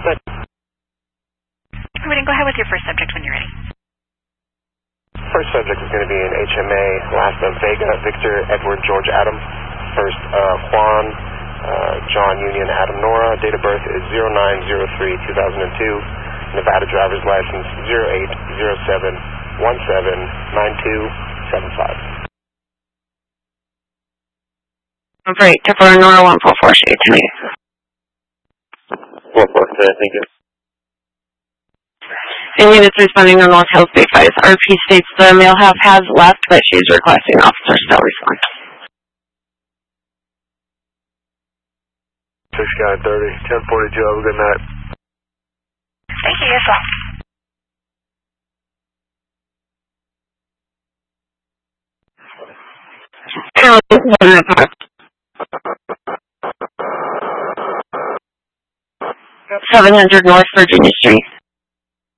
Go ahead with your first subject when you're ready. First subject is going to be an HMA, last name Vega, Victor, Edward, George, Adam. First, Juan, John, Union, Adam, Nora. Date of birth is 09/03/2002. Nevada driver's license 0807179275. Great. Defer Nora 144, show you tonight. 144, thank you. And units responding to North Hills Bay 5. RP states the male half has left, but she's requesting officer still respond. 6 County 30, 1042, have a good night. Thank you, yes, sir. County 700 North Virginia Street.